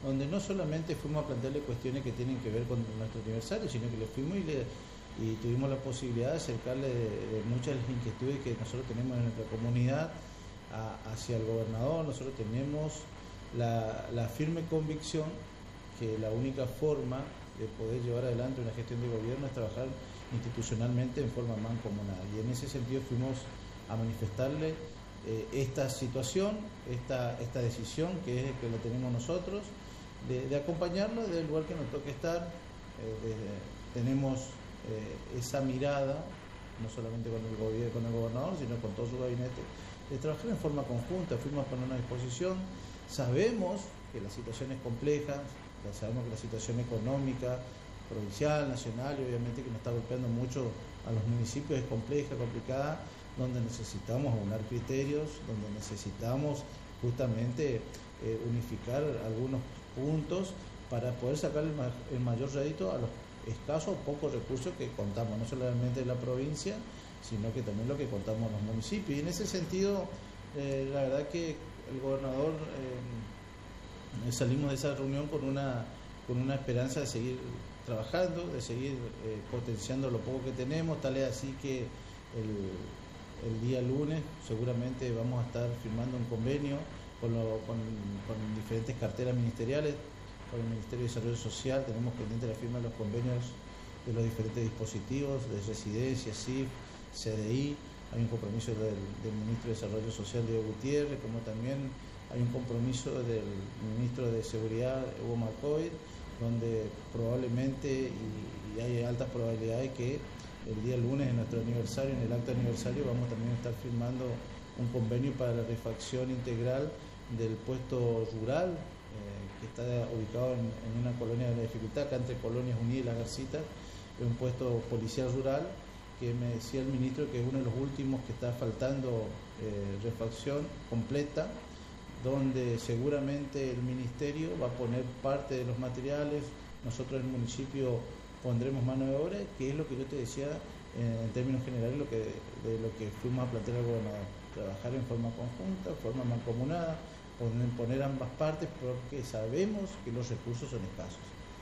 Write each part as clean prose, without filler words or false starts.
donde no solamente fuimos a plantearle cuestiones que tienen que ver con nuestro aniversario, sino que le fuimos y tuvimos la posibilidad de acercarle de muchas de las inquietudes que nosotros tenemos en nuestra comunidad hacia el gobernador. Nosotros tenemos la firme convicción que la única forma de poder llevar adelante una gestión de gobierno es trabajar institucionalmente en forma mancomunada, y en ese sentido fuimos a manifestarle esta situación, esta decisión que la tenemos nosotros, de acompañarlo desde el lugar que nos toque estar. Tenemos esa mirada, no solamente con el gobierno, con el gobernador, sino con todo su gabinete, de trabajar en forma conjunta. Fuimos a poner una disposición. Sabemos que la situación es compleja, sabemos que la situación económica, provincial, nacional, y obviamente que nos está golpeando mucho a los municipios, es compleja, complicada, donde necesitamos aunar criterios, donde necesitamos justamente unificar algunos puntos para poder sacar el mayor rédito a los escasos o pocos recursos que contamos, no solamente de la provincia, sino que también lo que contamos los municipios. Y en ese sentido, la verdad que el gobernador, salimos de esa reunión con una esperanza de seguir trabajando, de seguir potenciando lo poco que tenemos. Tal es así que el día lunes seguramente vamos a estar firmando un convenio con diferentes carteras ministeriales. Con el Ministerio de Desarrollo Social tenemos pendiente la firma de los convenios de los diferentes dispositivos de residencia, CIF, CDI. Hay un compromiso del Ministro de Desarrollo Social, Diego Gutiérrez, como también hay un compromiso del Ministro de Seguridad, Hugo Marcoy, donde probablemente, y hay altas probabilidades que el día lunes, en nuestro aniversario, en el acto de aniversario, vamos también a estar firmando un convenio para la refacción integral del puesto rural, que está ubicado en una colonia de la dificultad, acá entre Colonias Unidas y Las Garcitas. Es un puesto policial rural que me decía el ministro que es uno de los últimos que está faltando refacción completa, donde seguramente el ministerio va a poner parte de los materiales, nosotros en el municipio pondremos mano de obra, que es lo que yo te decía en términos generales de lo que fuimos a plantear al gobernador: trabajar en forma conjunta, forma mancomunada, poner ambas partes, porque sabemos que los recursos son escasos,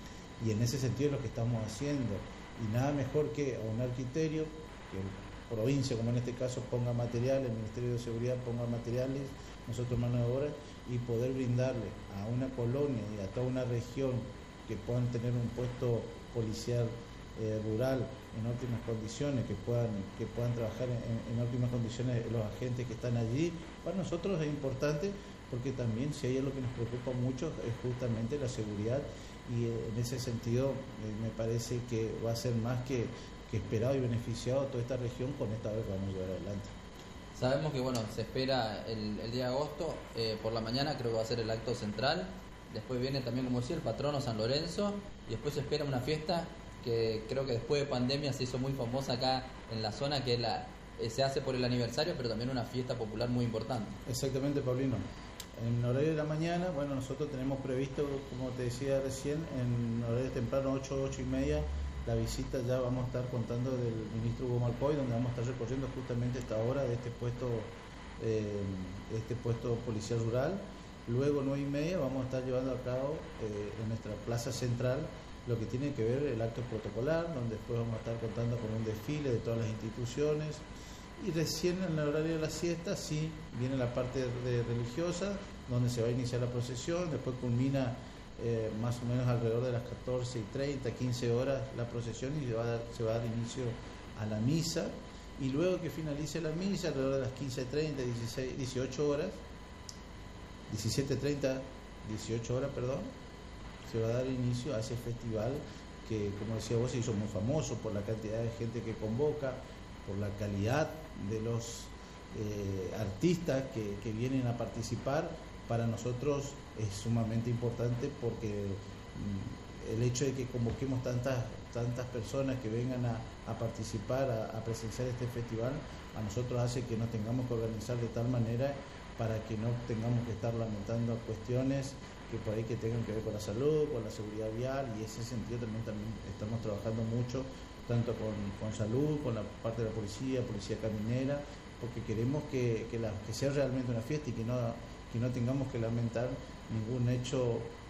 y en ese sentido es lo que estamos haciendo. Y nada mejor que aunar criterio, que la provincia, como en este caso, ponga material, el Ministerio de Seguridad ponga materiales, nosotros mano de obra, y poder brindarle a una colonia y a toda una región que puedan tener un puesto policial rural en óptimas condiciones, que puedan trabajar en óptimas condiciones los agentes que están allí. Para nosotros es importante, porque también, si hay algo que nos preocupa mucho, es justamente la seguridad, y en ese sentido me parece que va a ser más que esperado y beneficiado a toda esta región con esta obra que vamos a llevar adelante. Sabemos que se espera el día de agosto, por la mañana creo que va a ser el acto central, después viene también, como decía, el patrono San Lorenzo, y después se espera una fiesta que creo que después de pandemia se hizo muy famosa acá en la zona, que se hace por el aniversario, pero también una fiesta popular muy importante. Exactamente, Paulino. En horario de la mañana, nosotros tenemos previsto, como te decía recién, en horario temprano, 8 y media, la visita. Ya vamos a estar contando del ministro Hugo Marcoy, donde vamos a estar recorriendo justamente esta hora de este puesto policial rural. Luego, 9 y media, vamos a estar llevando a cabo en nuestra plaza central lo que tiene que ver el acto protocolar, donde después vamos a estar contando con un desfile de todas las instituciones. Y recién en el horario de la siesta sí viene la parte religiosa, donde se va a iniciar la procesión. Después culmina más o menos alrededor de las 14:30, 15 horas la procesión, y se va a dar inicio a la misa. Y luego que finalice la misa, alrededor de las 15:30, 18 horas, 17:30, 18 horas, se va a dar inicio a ese festival que, como decía vos, se hizo muy famoso por la cantidad de gente que convoca, por la calidad de los artistas que vienen a participar. Para nosotros es sumamente importante, porque el hecho de que convoquemos tantas personas que vengan a participar, a presenciar este festival, a nosotros hace que nos tengamos que organizar de tal manera para que no tengamos que estar lamentando cuestiones que por ahí que tengan que ver con la salud, con la seguridad vial, y en ese sentido también estamos trabajando mucho, tanto con salud, con la parte de la policía caminera, porque queremos que sea realmente una fiesta, y que no tengamos que lamentar ningún hecho